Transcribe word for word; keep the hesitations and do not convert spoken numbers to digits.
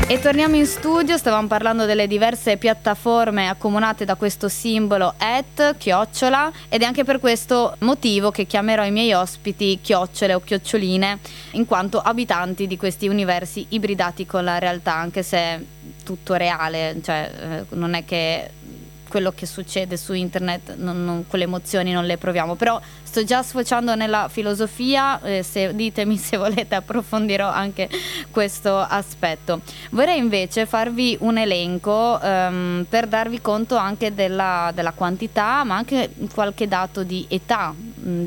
E torniamo in studio, stavamo parlando delle diverse piattaforme accomunate da questo simbolo at, chiocciola, ed è anche per questo motivo che chiamerò i miei ospiti chiocciole o chioccioline, in quanto abitanti di questi universi ibridati con la realtà, anche se è tutto reale, cioè eh, non è che quello che succede su internet, non, non, quelle emozioni non le proviamo, però sto già sfociando nella filosofia, eh, se, ditemi se volete approfondirò anche questo aspetto. Vorrei invece farvi un elenco ehm, per darvi conto anche della, della quantità, ma anche qualche dato di età